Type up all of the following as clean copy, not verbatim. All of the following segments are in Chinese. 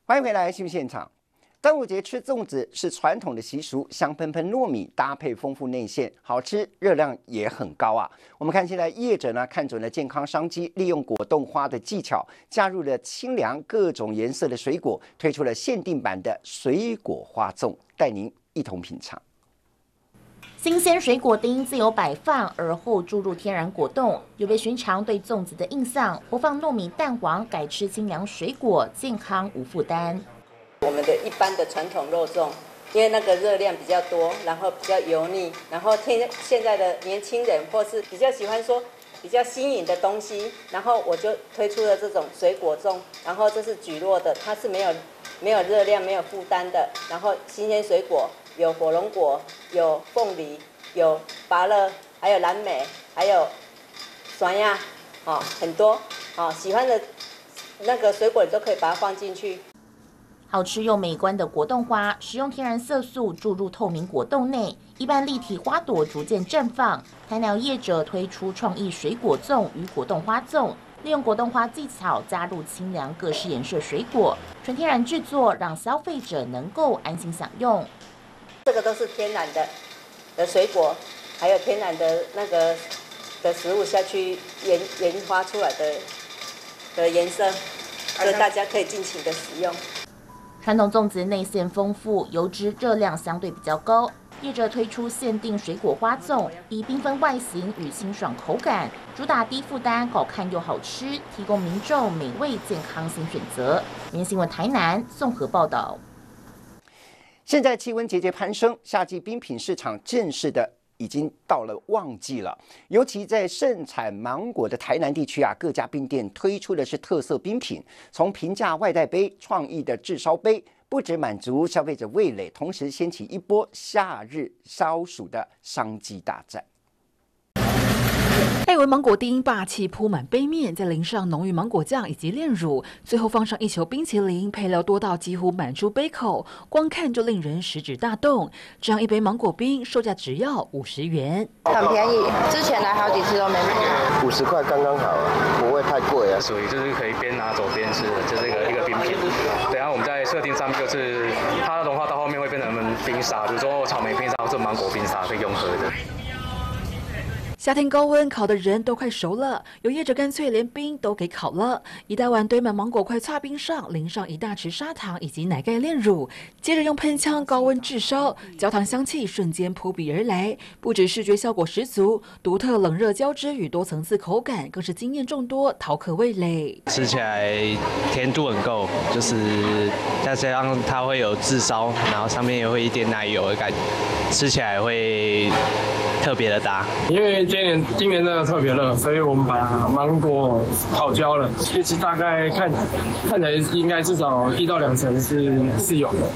欢迎回来新闻现场。端午节吃粽子是传统的习俗，香喷喷糯米搭配丰富内馅，好吃，热量也很高啊。我们看现在业者呢看准了健康商机，利用果冻花的技巧，加入了清凉各种颜色的水果，推出了限定版的水果花粽，带您一同品尝。 新鲜水果丁自由摆放，而后注入天然果冻，有别寻常对粽子的印象。不放糯米蛋黄，改吃清凉水果，健康无负担。 我们的一般的传统肉粽，因为那个热量比较多，然后比较油腻，然后现在的年轻人或是比较喜欢说比较新颖的东西，然后我就推出了这种水果粽，然后这是蒟蒻的，它是没有热量、没有负担的，然后新鲜水果。有火龙果，有凤梨，有芭乐，还有蓝莓，还有酸呀，很多，喜欢的那个水果你都可以把它放进去。 好吃又美观的果冻花，使用天然色素注入透明果冻内，一般立体花朵逐渐绽放。台南业者推出创意水果粽与果冻花粽，利用果冻花技巧加入清凉各式颜色水果，纯天然制作，让消费者能够安心享用。 这个都是天然的水果，还有天然的那个的食物下去研发出来的颜色，所以大家可以尽情的使用。 传统粽子内馅丰富，油脂热量相对比较高。业者推出限定水果花粽，以缤纷外形与清爽口感，主打低负担、好看又好吃，提供民众美味健康新选择。民新闻台南综合报道。 现在气温节节攀升，夏季冰品市场正式的已经到了旺季了。尤其在盛产芒果的台南地区啊，各家冰店推出的是特色冰品，从平价外带杯、创意的炙烧杯，不只满足消费者味蕾，同时掀起一波夏日消暑的商机大战。 艾文芒果丁霸气铺满杯面，再淋上浓郁芒果酱以及炼乳，最后放上一球冰淇淋，配料多到几乎满出杯口，光看就令人食指大动。这样一杯芒果冰售价只要50元， 很便宜，之前来好几次都没买。 50块刚刚好啊，不会太贵啊。 属于就是可以边拿走边吃的，就是一个冰品。等下我们在设定上面就是它融化到后面会变成冰沙，比如说草莓冰沙或者芒果冰沙可以用喝的。 夏天高温烤的人都快熟了，有业者干脆连冰都给烤了，一大碗堆满芒果块插冰上，淋上一大匙砂糖以及奶盖炼乳，接着用喷枪高温炙烧，焦糖香气瞬间扑鼻而来，不止视觉效果十足，独特冷热交织与多层次口感更是惊艳众多，饕客味蕾。 吃起来甜度很够，就是再加上它会有炙烧，然后上面也会一点奶油的感觉，吃起来会特别的搭。 因为今年真的特别热，所以我们把芒果烤焦了，其实大概看起来应该至少1到2层是有的。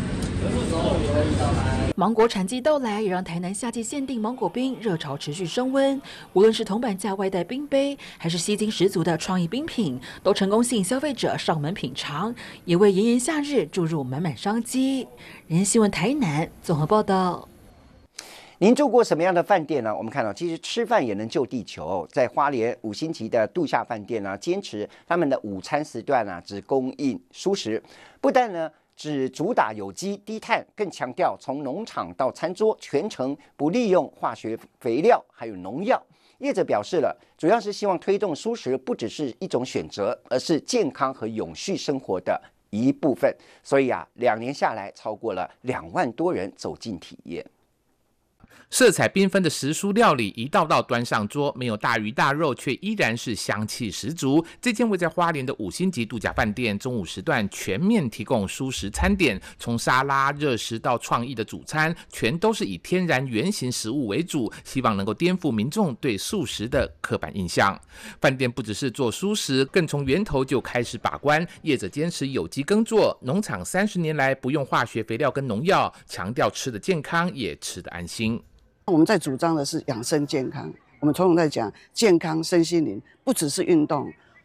芒果产季到来，也让台南夏季限定芒果冰热潮持续升温。无论是铜板价外带冰杯，还是吸睛十足的创意冰品，都成功吸引消费者上门品尝，也为炎炎夏日注入满满商机。人新闻台南综合报道。 您住过什么样的饭店呢？我们看到，其实吃饭也能救地球。在花莲5星级的度假饭店呢，坚持他们的午餐时段啊，只供应蔬食，不但呢只主打有机低碳，更强调从农场到餐桌全程不利用化学肥料还有农药。业者表示了，主要是希望推动蔬食不只是一种选择，而是健康和永续生活的一部分。所以啊，2年下来，超过了2万多人走进体验。 色彩缤纷的时蔬料理一道道端上桌，没有大鱼大肉，却依然是香气十足。这间位在花莲的5星级度假饭店，中午时段全面提供蔬食餐点，从沙拉、热食到创意的主餐，全都是以天然原型食物为主，希望能够颠覆民众对素食的刻板印象。饭店不只是做蔬食，更从源头就开始把关，业者坚持有机耕作，农场30年来不用化学肥料跟农药，强调吃的健康也吃得安心。 我们在主张的是养生健康，我们从头在讲健康身心灵，不只是运动，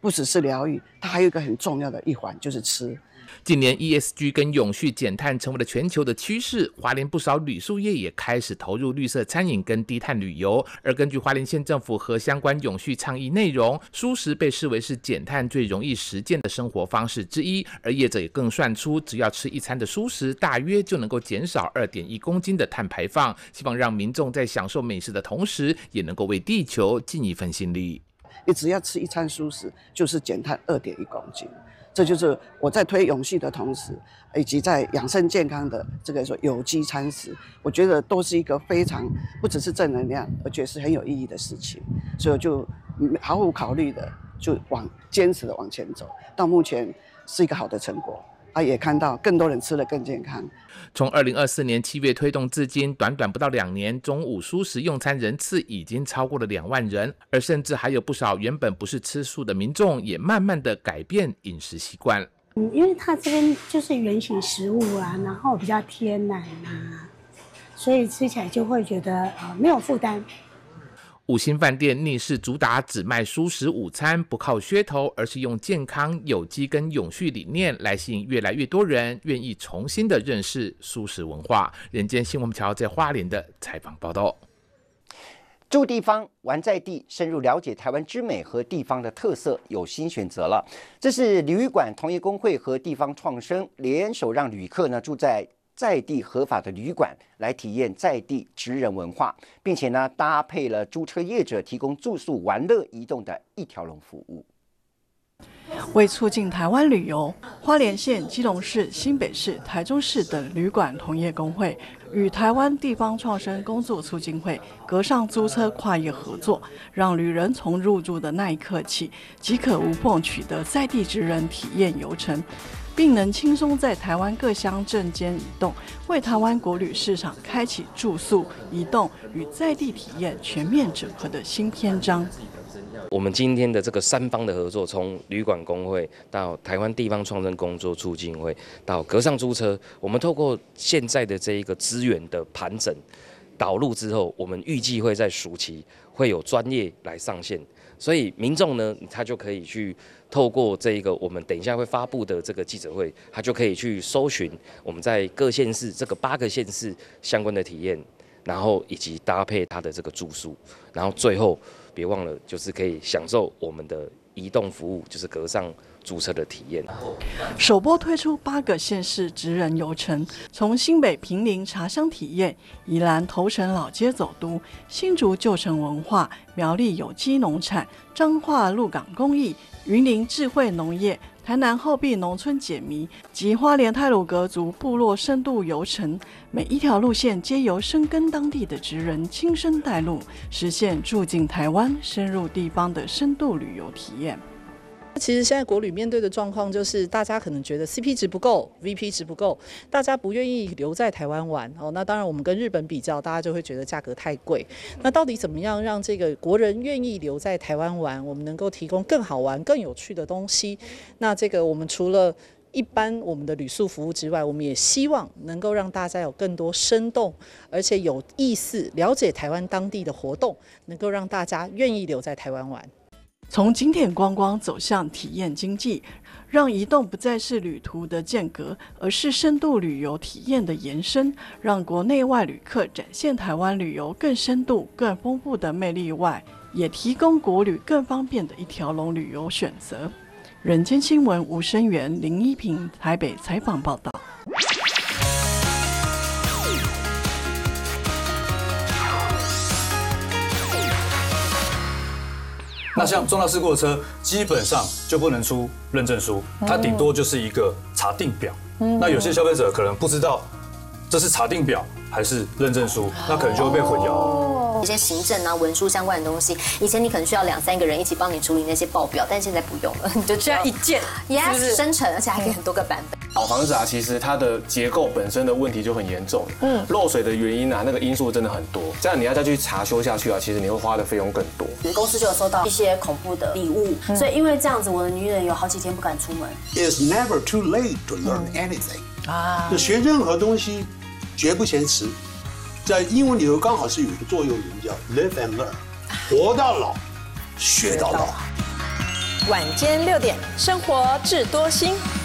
不只是疗愈，它还有一个很重要的一环就是吃。 近年 ESG 跟永续减碳成为了全球的趋势，花莲不少旅宿业也开始投入绿色餐饮跟低碳旅游。而根据花莲县政府和相关永续倡议内容，蔬食被视为是减碳最容易实践的生活方式之一，而业者也更算出，只要吃一餐的蔬食，大约就能够减少2.1公斤的碳排放。希望让民众在享受美食的同时，也能够为地球尽一份心力。 你只要吃一餐蔬食，就是减碳2.1公斤。这就是我在推永续的同时，以及在养生健康的这个说有机餐食，我觉得都是一个非常不只是正能量，而且是很有意义的事情。所以我就毫无考虑的就坚持的往前走，到目前是一个好的成果。也看到更多人吃得更健康。 从2024年7月推动至今，短不到2年，中午蔬食用餐人次已经超过了2万人，而甚至还有不少原本不是吃素的民众，也慢慢的改变饮食习惯。 因为它这边就是原型食物啊，然后比较天然啊，所以吃起来就会觉得没有负担。 五星饭店逆势主打只卖蔬食午餐，不靠噱头，而是用健康、有机跟永续理念来吸引越来越多人愿意重新的认识蔬食文化。人间新闻桥在花莲的采访报道。 住地方玩在地，深入了解台湾之美和地方的特色，有新选择了。这是旅馆同业公会和地方创生联手，让旅客住在地合法的旅馆来体验在地职人文化，并且搭配了租车业者提供住宿、玩乐、移动的一条龙服务。 为促进台湾旅游，花莲县、基隆市、新北市、台中市等旅馆同业公会与台湾地方创生工作促进会隔上租车跨业合作，让旅人从入住的那一刻起，即可无缝取得在地职人体验游程，并能轻松在台湾各乡镇间移动，为台湾国旅市场开启住宿、移动与在地体验全面整合的新篇章。 我们今天的这个3方的合作，从旅馆公会到台湾地方创生工作促进会到隔上租车，我们透过现在的这一个资源的盘整导入之后，我们预计会在暑期会有专业来上线，所以民众呢，他就可以去透过这一个我们等一下会发布的这个记者会，他就可以去搜寻我们在各县市这个8个县市相关的体验，然后以及搭配他的这个住宿，然后最后别忘了就是可以享受我们的移动服务，就是隔上租车的体验。 首波推出8个县市职人游程，从新北坪林茶香体验、宜兰头城老街走读、新竹旧城文化、苗栗有机农产、彰化鹿港工艺、云林智慧农业、台南后壁农村解谜及花莲太鲁阁族部落深度游程，每一条路线皆由深耕当地的职人亲身带路，实现住进台湾、深入地方的深度旅游体验。 其实现在国旅面对的状况就是大家可能觉得 CP 值不够 VP 值不够，大家不愿意留在台湾玩。那当然我们跟日本比较，大家就会觉得价格太贵。那到底怎么样让这个国人愿意留在台湾玩，我们能够提供更好玩更有趣的东西？那这个我们除了一般我们的旅宿服务之外，我们也希望能够让大家有更多生动而且有意思了解台湾当地的活动，能够让大家愿意留在台湾玩。 从景点观光走向体验经济，让移动不再是旅途的间隔，而是深度旅游体验的延伸，让国内外旅客展现台湾旅游更深度、更丰富的魅力外，也提供国旅更方便的一条龙旅游选择。人间新闻吴声源、林依萍台北采访报道。 那像重大事故的车，基本上就不能出认证书，它顶多就是一个查定表。那有些消费者可能不知道这是查定表还是认证书，那可能就会被混淆。 一些行政啊、文书相关的东西，以前你可能需要2、3个人一起帮你处理那些报表，但现在不用了，你就这样一键 ，yes 生成，而且还可以很多个版本。 老房子啊，其实它的结构本身的问题就很严重，漏水的原因啊，那个因素真的很多，这样你要再去查修下去啊，其实你会花的费用更多。 公司就有收到一些恐怖的礼物，所以因为这样子，我的女人有好几天不敢出门。 It's never too late to learn anything。就学任何东西，绝不嫌迟。在英文里头刚好是有一个座右铭叫 "Live and learn"， 活到老，学到老。 晚间6点，生活智多星。